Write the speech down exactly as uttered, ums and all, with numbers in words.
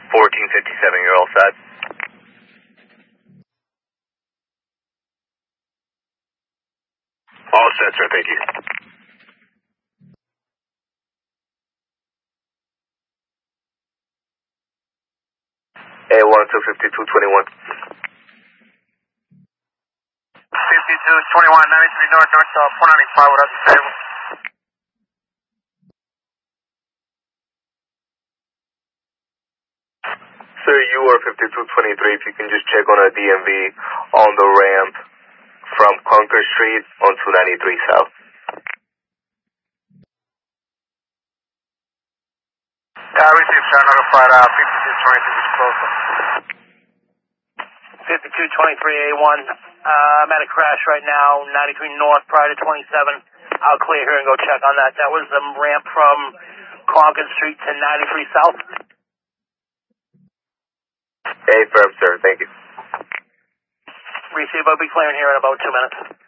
fourteen fifty-seven, you're all set. All set, sir, thank you. A one two fifty-two twenty-one. fifty-two twenty-one, ninety-three North, North, uh, four ninety-five, without the table. Sir, you are fifty-two twenty-three, if you can just check on a D M V on the ramp from Concord Street on two ninety-three South. Yeah, I received, sir, notified, uh, fifty-two twenty-three, which is closer. fifty-two twenty-three A one, uh, I'm at a crash right now, ninety-three North, prior to twenty-seven. I'll clear here and go check on that. That was the ramp from Concord Street to ninety-three South. A firm, sir, thank you. Receive, I'll be clearing here in about two minutes.